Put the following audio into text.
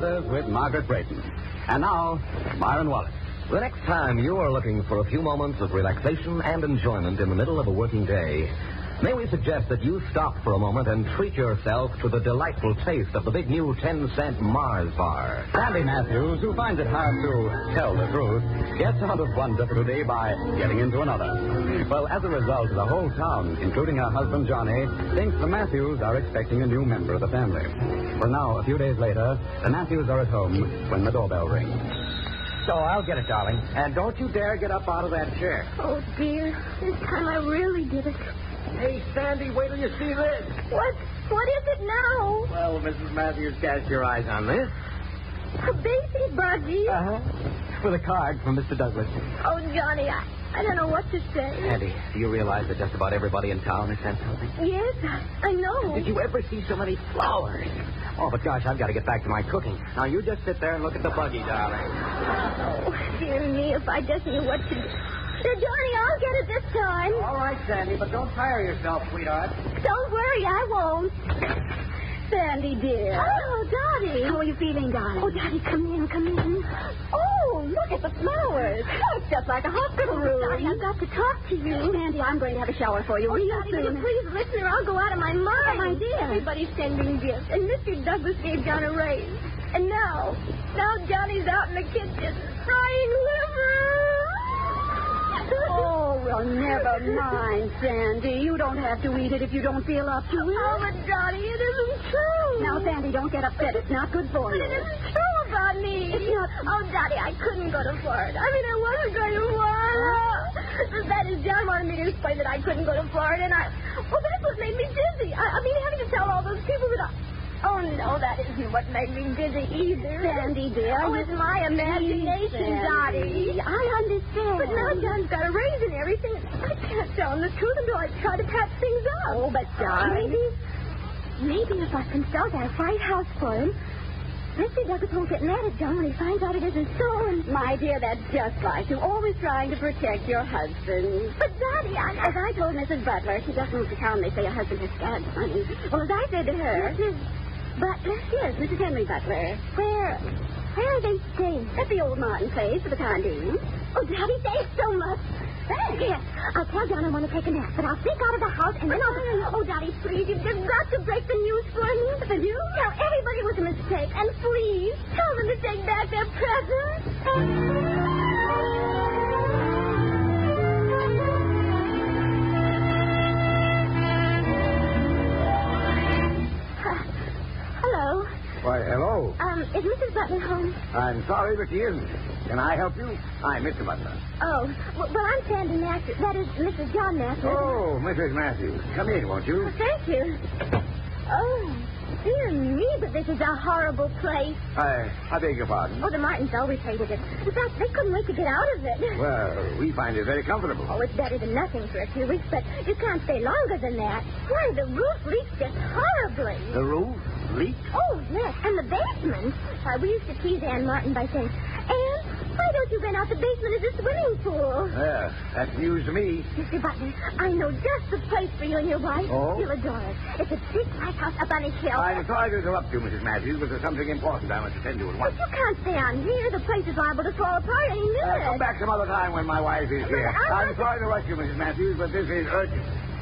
Shoulders with Margaret Brayton. And now, Myron Wallace. The next time you are looking for a few moments of relaxation and enjoyment in the middle of a working day, may we suggest that you stop for a moment and treat yourself to the delightful taste of the big new 10-cent Mars bar. Sandy Matthews, who finds it hard to tell the truth, gets out of one difficulty by getting into another. Well, as a result, the whole town, including her husband Johnny, thinks the Matthews are expecting a new member of the family. Well, now, a few days later, the Matthews are at home when the doorbell rings. So I'll get it, darling. And don't you dare get up out of that chair. Oh, dear. This time I really did it. Hey, Sandy, wait till you see this. What is it now? Well, Mrs. Matthews, cast your eyes on this. A baby buggy? With a card from Mr. Douglas. Oh, Johnny, I don't know what to say. Sandy, do you realize that just about everybody in town has sent something? Yes, I know. Did you ever see so many flowers? Oh, but gosh, I've got to get back to my cooking. Now, you just sit there and look at the buggy, darling. Oh, dear me, if I just knew what to do. Now, Johnny, I'll get it this time. All right, Sandy, but don't tire yourself, sweetheart. Don't worry, I won't. Sandy, dear. Oh, Dottie. How are you feeling, darling? Oh, Dottie, come in. Oh, look at the flowers. Oh, it's just like a hospital room. Dottie, I've got to talk to you. Sandy, I'm going to have a shower for you. Oh, Dottie, will you please listen or I'll go out of my mind. Oh, my dear. Everybody's sending gifts, and Mr. Douglas gave John a raise. And now Johnny's out in the kitchen frying liver. Oh, well, never mind, Sandy. You don't have to eat it if you don't feel up to it. Oh, but Dottie, it isn't true. Now, Sandy, don't get upset. It's not good for But you. it isn't true about me. It's not... Oh, Dottie, I couldn't go to Florida. I mean, I wasn't going to Florida. That is, John wanted me to explain that I couldn't go to Florida, and well, that's what made me dizzy. I mean, having to tell all those people that Oh, no, that isn't what made me dizzy either. Sandy, dear. Oh, it's my imagination, Dottie. I understand. But now John's got a raise and everything. I can't tell him the truth until I try to patch things up. Oh, but, darling. Maybe if I consult our White House for him, Mr. Douglas won't get mad at John when he finds out it isn't so. And... My dear, that's just like you. Always trying to protect your husband. But, Dottie, As I told Mrs. Butler, she just moved to town. They say her husband has scad money. Well, as I said to her... Butler? Yes, Mrs. Henry Butler. Where are they staying? At the old Martin place for the time being. Oh, Dottie, thanks so much. Thanks. Yes, I'll tell John I want to take a nap, but I'll sneak out of the house and then I'll... Oh, Dottie, please, you've just got to break the news for me. The news? Tell everybody it was a mistake, and please, tell them to take back their presents. Why, hello. Is Mrs. Butler home? I'm sorry, but she isn't. Can I help you? I'm Mr. Butler. Oh, well, I'm Sandy Matthews. That is Mrs. John Matthews. Oh, Mrs. Matthews. Come in, won't you? Oh, thank you. Oh, dear me, but this is a horrible place. I beg your pardon. Oh, the Martins always hated it. In fact, they couldn't wait to get out of it. Well, we find it very comfortable. Oh, it's better than nothing for a few weeks, but you can't stay longer than that. Why, the roof leaks just horribly. The roof leaks? Oh, yes, and the basement. We used to tease Ann Martin by saying, Ann, why don't you rent out the basement as a swimming pool? Yeah, that's news to me. Mr. Butler, I know just the place for you and your wife. Oh? You'll adore it. It's a big white house up on a hill. I'm sorry to interrupt you, Mrs. Matthews, but there's something important I must attend to at once. But you can't stay on here. The place is liable to fall apart any minute. Come back some other time when my wife is here. I'm sorry to rush you, Mrs. Matthews, but this is urgent.